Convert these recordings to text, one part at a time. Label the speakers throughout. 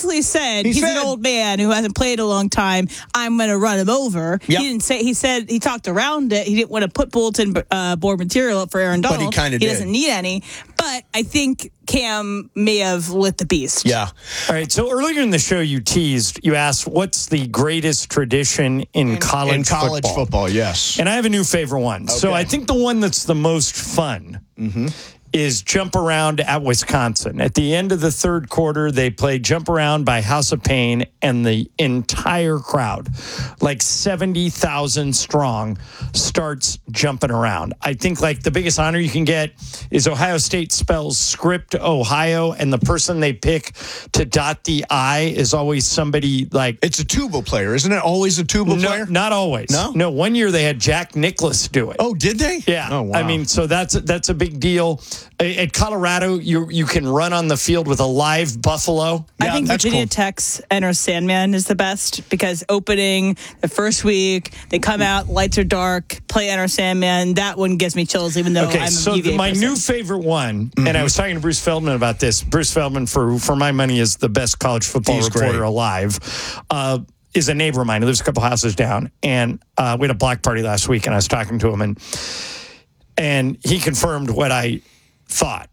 Speaker 1: definitely said he's an old man who hasn't played a long time. I'm going to run him over.
Speaker 2: Yep.
Speaker 1: He didn't say. He said he talked around it. He didn't want to put bulletin board material up for Aaron Donald.
Speaker 2: But he kind of did.
Speaker 1: He doesn't need any. But I think Cam may have lit the beast.
Speaker 2: Yeah.
Speaker 3: All right. So earlier in the show, you asked, what's the greatest tradition in college
Speaker 2: football? Yes.
Speaker 3: And I have a new favorite one.
Speaker 2: Okay.
Speaker 3: So I think the one that's the most fun is Jump Around at Wisconsin. At the end of the third quarter, they play Jump Around by House of Pain, and the entire crowd, like 70,000 strong, starts jumping around. I think like the biggest honor you can get is Ohio State spells script Ohio, and the person they pick to dot the I is always somebody like...
Speaker 2: It's a tuba player, isn't it? Always a tuba player?
Speaker 3: Not always.
Speaker 2: No,
Speaker 3: 1 year they had Jack Nicklaus do it.
Speaker 2: Oh, did they?
Speaker 3: Yeah.
Speaker 2: Oh, wow.
Speaker 3: I mean, so that's a big deal. At Colorado, you can run on the field with a live buffalo.
Speaker 1: I think
Speaker 2: that's
Speaker 1: Virginia
Speaker 2: cool.
Speaker 1: Tech's Enter Sandman is the best because opening the first week, they come out, lights are dark, play Enter Sandman. That one gives me chills, even though I'm a UVA
Speaker 3: my
Speaker 1: person.
Speaker 3: new favorite one, and I was talking to Bruce Feldman about this. Bruce Feldman, for my money, is the best college football reporter
Speaker 2: great.
Speaker 3: alive. Is a neighbor of mine who lives a couple houses down, and we had a block party last week, and I was talking to him, and he confirmed what I thought.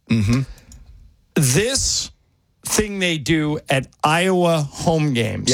Speaker 3: This thing they do at Iowa home games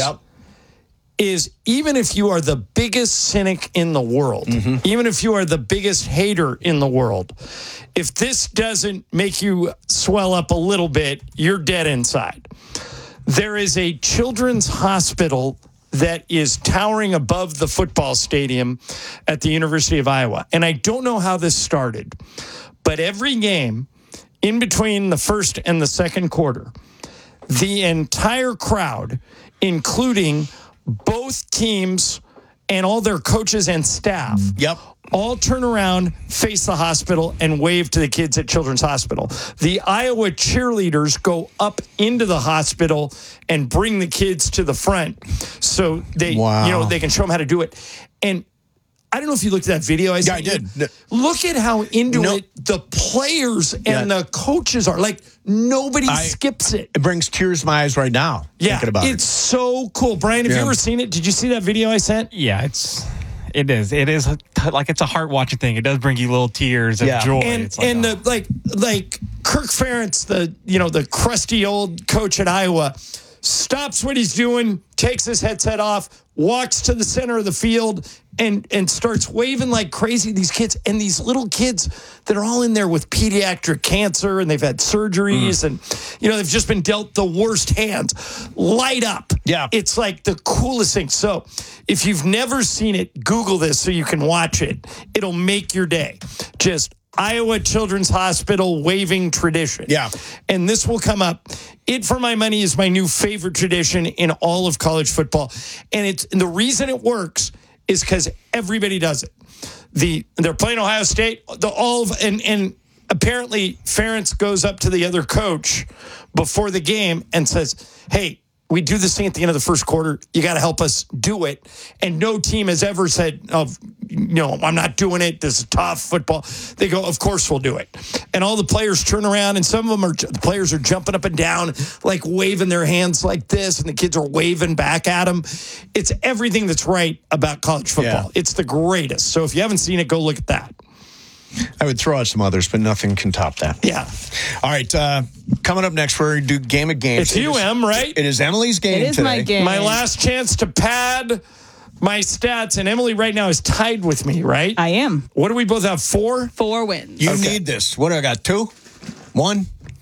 Speaker 3: is, even if you are the biggest cynic in the world, even if you are the biggest hater in the world, if this doesn't make you swell up a little bit, you're dead inside. There is a children's hospital that is towering above the football stadium at the University of Iowa. And I don't know how this started, but every game in between the first and the second quarter, the entire crowd, including both teams and all their coaches and staff, all turn around, face the hospital, and wave to the kids at Children's Hospital. The Iowa cheerleaders go up into the hospital and bring the kids to the front so they can show them how to do it. And I don't know if you looked at that video. I
Speaker 2: did.
Speaker 3: Look at how into it the players and the coaches are. Like, nobody skips it.
Speaker 2: It brings tears to my eyes right now. Thinking about
Speaker 3: it's so cool. Brian, have you ever seen it? Did you see that video I sent?
Speaker 4: Yeah, it is. It is like it's a heart-watching thing. It does bring you little tears of joy.
Speaker 3: And
Speaker 4: it's like,
Speaker 3: the Kirk Ferentz, the crusty old coach at Iowa, stops what he's doing, takes his headset off, walks to the center of the field, and starts waving like crazy. These kids, and these little kids that are all in there with pediatric cancer, and they've had surgeries, and they've just been dealt the worst hands, light up.
Speaker 2: Yeah.
Speaker 3: It's like the coolest thing. So if you've never seen it, Google this so you can watch it. It'll make your day. Just Iowa Children's Hospital waving tradition.
Speaker 2: Yeah.
Speaker 3: And this will come up. It, for my money, is my new favorite tradition in all of college football. And the reason it works is because everybody does it. They're playing Ohio State. And apparently Ferentz goes up to the other coach before the game and says, "Hey, we do this thing at the end of the first quarter. You got to help us do it." And no team has ever said, "No, I'm not doing it. This is tough football." They go, "Of course we'll do it." And all the players turn around, and some of them the players are jumping up and down, like waving their hands like this, and the kids are waving back at them. It's everything that's right about college football.
Speaker 2: Yeah.
Speaker 3: It's the greatest. So if you haven't seen it, go look at that.
Speaker 2: I would throw out some others, but nothing can top that.
Speaker 3: Yeah.
Speaker 2: All right. Coming up next, we're going to do Game of Games.
Speaker 3: It's Em, right?
Speaker 2: It is Emily's game
Speaker 1: It is
Speaker 2: today.
Speaker 1: my game.
Speaker 3: My last chance to pad my stats, and Emily right now is tied with me, right?
Speaker 1: I am.
Speaker 3: What do we both have? 4?
Speaker 1: 4 wins.
Speaker 2: You need this. What do I got? 2? 1?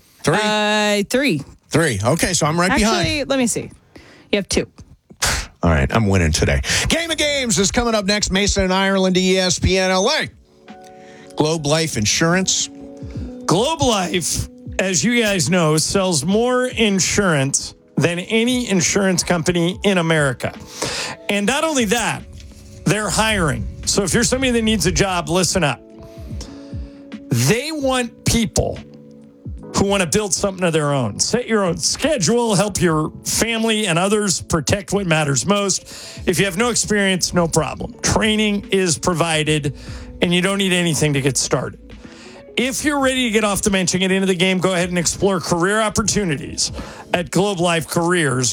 Speaker 2: 3?
Speaker 1: 3.
Speaker 2: 3. Okay, so I'm right behind.
Speaker 1: Actually, let me see. You have 2.
Speaker 2: All right, I'm winning today. Game of Games is coming up next. Mason and Ireland, ESPN LA. Globe Life Insurance.
Speaker 3: Globe Life, as you guys know, sells more insurance than any insurance company in America. And not only that, they're hiring. So if you're somebody that needs a job, listen up. They want people who want to build something of their own. Set your own schedule, help your family and others protect what matters most. If you have no experience, no problem. Training is provided, and you don't need anything to get started. If you're ready to get off the bench and get into the game, go ahead and explore career opportunities at Globe Life Careers,